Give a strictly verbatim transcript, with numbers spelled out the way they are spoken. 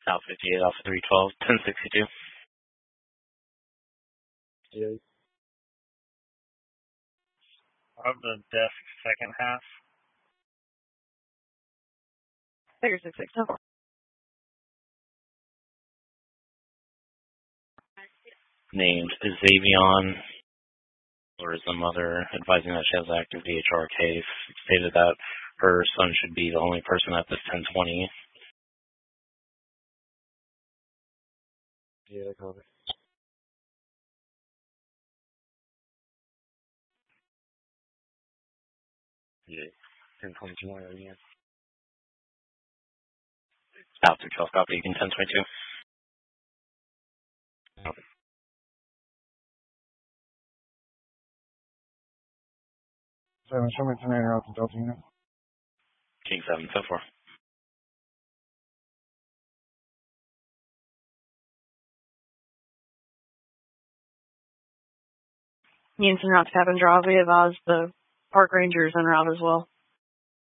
South fifty-eight, Alpha three twelve, ten sixty-two. Yeah. Of the desk second half. Figure six six. No. Named Xavion, or is the mother, advising that she has an active D H R case. Stated that her son should be the only person at this ten twenty. Yeah, copy. Yeah. ten twenty-two again. Alpha three twelve, copy, again, ten twenty-two. Copy. Seven, show me ten out to Delta unit. King seven, so far. Units en route to Cabin Draw. We advise the park rangers en route as well.